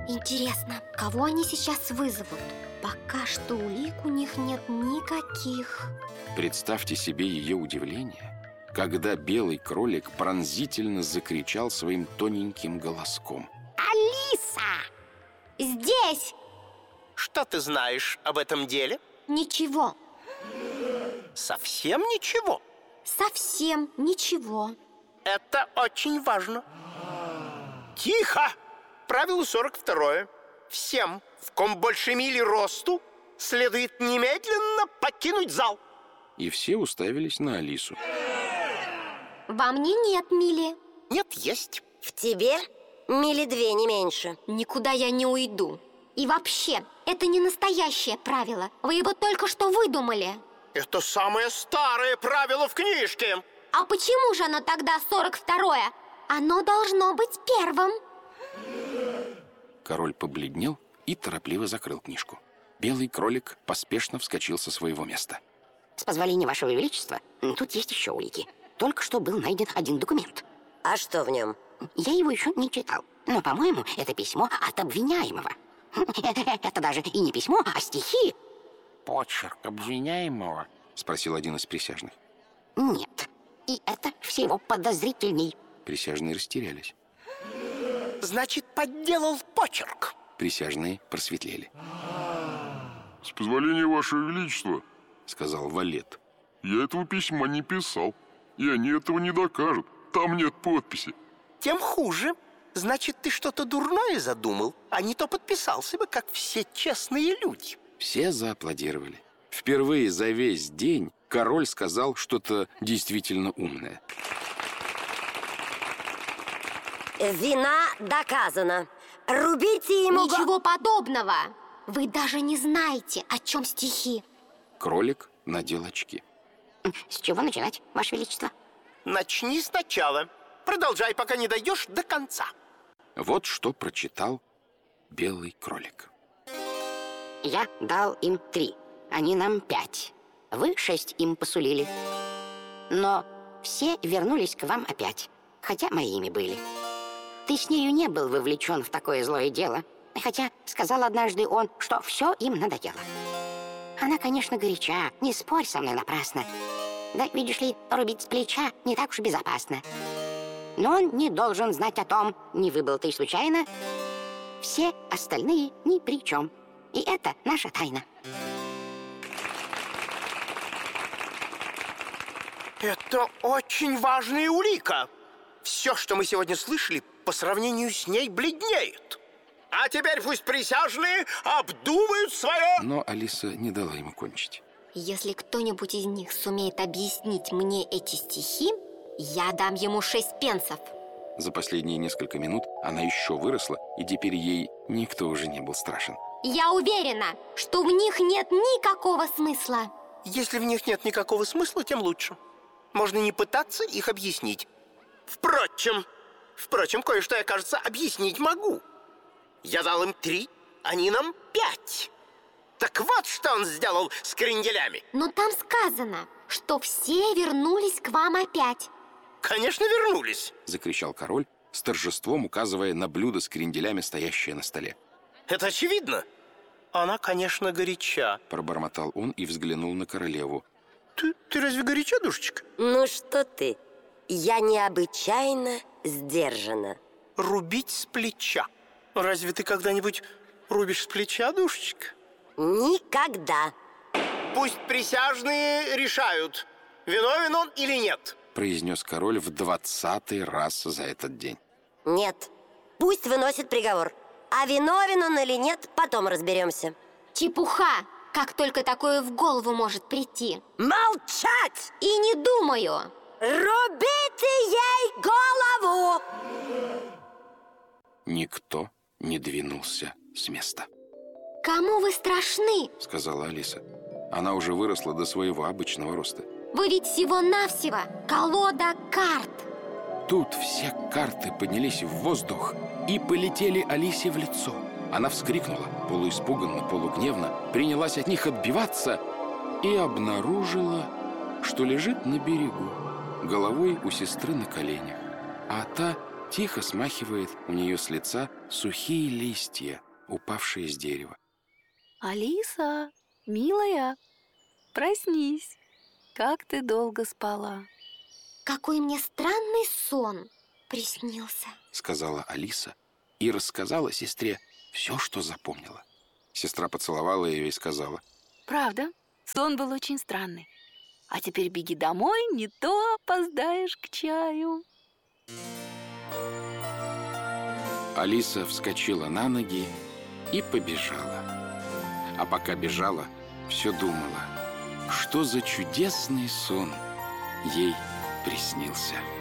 Интересно, кого они сейчас вызовут? Пока что улик у них нет никаких. Представьте себе ее удивление, когда белый кролик пронзительно закричал своим тоненьким голоском: Алиса! Здесь! Что ты знаешь об этом деле? Ничего. Совсем ничего? Совсем ничего. Это очень важно. Тихо! Правило 42. Всем, в ком больше мили росту, следует немедленно покинуть зал. И все уставились на Алису. Во мне нет мили. Нет, есть. В тебе мили 2, не меньше. Никуда я не уйду. И вообще, это не настоящее правило. Вы его только что выдумали. Это самое старое правило в книжке. А почему же оно тогда 42-е? Оно должно быть первым. Король побледнел и торопливо закрыл книжку. Белый кролик поспешно вскочил со своего места. С позволения вашего величества, тут есть еще улики. Только что был найден один документ. А что в нем? Я его еще не читал, но, по-моему, это письмо от обвиняемого. Это даже и не письмо, а стихи. «Почерк обвиняемого?» — спросил один из присяжных. Нет, и это всего подозрительней. Присяжные растерялись. Значит, подделал почерк. Присяжные просветлели. «С позволения вашего величества, — сказал валет, — я этого письма не писал, и они этого не докажут. Там нет подписи». Тем хуже. Значит, ты что-то дурное задумал, а не то подписался бы, как все честные люди. Все зааплодировали. Впервые за весь день король сказал что-то действительно умное. Вина доказана. Рубите ему... Ничего подобного. Вы даже не знаете, о чем стихи. Кролик надел очки. С чего начинать, ваше величество? Начни сначала. Продолжай, пока не дойдешь до конца. Вот что прочитал белый кролик. Я дал им 3, они нам 5. Вы 6 им посулили. Но все вернулись к вам опять, хотя моими были. Ты с нею не был вовлечен в такое злое дело, хотя сказал однажды он, что все им надоело. Она, конечно, горяча, не спорь со мной напрасно. Да, видишь ли, рубить с плеча не так уж безопасно. Но он не должен знать о том, не выбыл ты случайно. Все остальные ни при чем. И это наша тайна. Это очень важная улика. Все, что мы сегодня слышали, по сравнению с ней бледнеет. А теперь пусть присяжные обдумают свое... Но Алиса не дала ему кончить. Если кто-нибудь из них сумеет объяснить мне эти стихи, я дам ему 6 пенсов. За последние несколько минут она еще выросла, и теперь ей никто уже не был страшен. Я уверена, что в них нет никакого смысла. Если в них нет никакого смысла, тем лучше. Можно не пытаться их объяснить. Впрочем, кое-что я, кажется, объяснить могу. Я дал им 3, они нам 5. Так вот, что он сделал с кренделями. Но там сказано, что все вернулись к вам опять. Конечно, вернулись, закричал король, с торжеством указывая на блюдо с кренделями, стоящее на столе. Это очевидно. Она, конечно, горяча, пробормотал он и взглянул на королеву. Ты разве горяча, душечка? Ну что ты? Я необычайно сдержана. Рубить с плеча. Разве ты когда-нибудь рубишь с плеча, душечка? Никогда. Пусть присяжные решают, виновен он или нет, произнес король в 20-й раз за этот день. Нет, пусть выносит приговор. А виновен он или нет, потом разберемся. Чепуха! Как только такое в голову может прийти. Молчать! И не думаю. Рубите ей голову! Никто не двинулся с места. Кому вы страшны? Сказала Алиса. Она уже выросла до своего обычного роста. Вы ведь всего-навсего колода карт. Тут все карты поднялись в воздух и полетели Алисе в лицо. Она вскрикнула, полуиспуганно, полугневно, принялась от них отбиваться и обнаружила, что лежит на берегу, головой у сестры на коленях, а та тихо смахивает у нее с лица сухие листья, упавшие с дерева. Алиса, милая, проснись. Как ты долго спала? Какой мне странный сон приснился. Сказала Алиса и рассказала сестре все, что запомнила. Сестра поцеловала ее и сказала: Правда, сон был очень странный. А теперь беги домой, не то опоздаешь к чаю. Алиса вскочила на ноги и побежала. А пока бежала, все думала, что за чудесный сон ей приснился.